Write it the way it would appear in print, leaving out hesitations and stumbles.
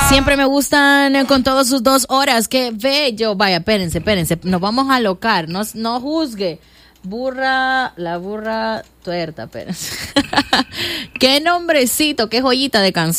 Siempre me gustan con todos sus 2 horas. Qué bello. Vaya, espérense. Nos vamos a alocar. No juzgue. La burra tuerta, espérense. Qué nombrecito, qué joyita de canción.